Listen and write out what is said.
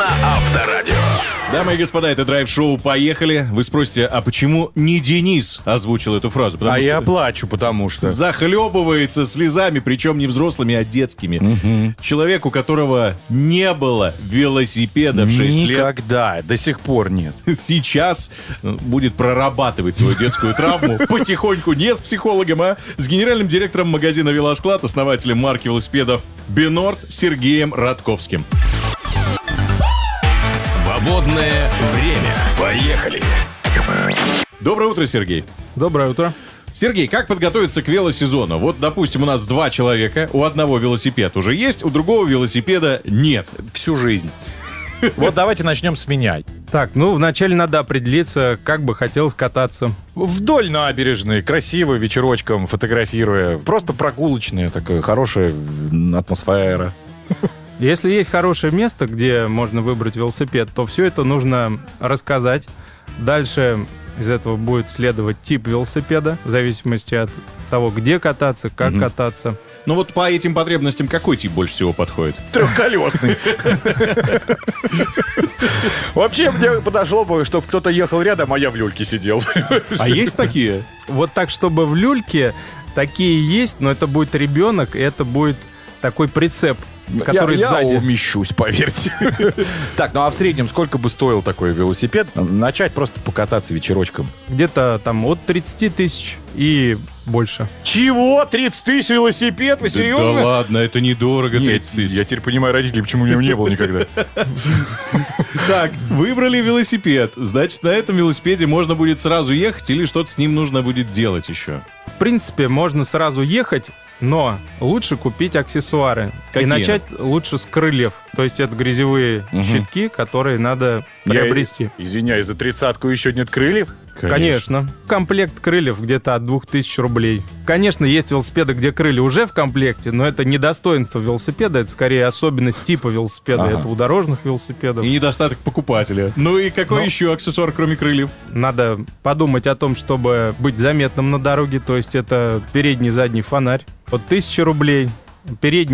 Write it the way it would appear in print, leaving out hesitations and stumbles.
на Авторадио. Дамы и господа, это драйв-шоу «Поехали». Вы спросите, а почему не Денис озвучил эту фразу? Потому что я плачу, потому что... захлебывается слезами, причем не взрослыми, а детскими. Человек, у которого не было велосипеда в 6 лет, Никогда, до сих пор нет. сейчас будет прорабатывать свою детскую травму потихоньку, не с психологом, а с генеральным директором магазина «Велосклад», основателем марки велосипедов «Бенорд» Сергеем Радковским. Свободное время. Поехали. Доброе утро, Сергей. Доброе утро. Сергей, как подготовиться к велосезону? Вот, допустим, у нас 2 человека, у одного велосипед уже есть, у другого велосипеда нет. Всю жизнь. Вот давайте начнем с меня. Так, вначале надо определиться, как бы хотелось кататься. Вдоль набережной, красиво, вечерочком, фотографируя. Просто прогулочная такая хорошая атмосфера. Если есть хорошее место, где можно выбрать велосипед, то все это нужно рассказать. Дальше из этого будет следовать тип велосипеда, в зависимости от того, где кататься, как кататься. Ну вот по этим потребностям какой тип больше всего подходит? Трехколесный. Вообще мне подошло бы, чтобы кто-то ехал рядом, а я в люльке сидел. А есть такие? Вот так, чтобы в люльке, такие есть, но это будет ребенок, и это будет такой прицеп, который сзади. Я умещусь, поверьте. Так, а в среднем сколько бы стоил такой велосипед? Начать просто покататься вечерочком. Где-то там от 30 тысяч и больше. Чего? 30 тысяч велосипед? Вы серьезно? Да ладно, это недорого, 30 тысяч. Я теперь понимаю родителей, почему у меня не было никогда. Так, выбрали велосипед. Значит, на этом велосипеде можно будет сразу ехать или что-то с ним нужно будет делать еще? В принципе, можно сразу ехать, но лучше купить аксессуары. Какие? И начать лучше с крыльев. То есть это грязевые щитки, которые надо приобрести. Извиняюсь, за 30-ку еще нет крыльев? Конечно. Комплект крыльев где-то от 2000 рублей. Конечно, есть велосипеды, где крылья уже в комплекте, но это не достоинство велосипеда, это скорее особенность типа велосипеда. Ага. Это у дорожных велосипедов. И недостаток покупателя. Ну и какой еще аксессуар, кроме крыльев? Надо подумать о том, чтобы быть заметным на дороге, то есть это передний и задний фонарь. От 1000 рублей. Передний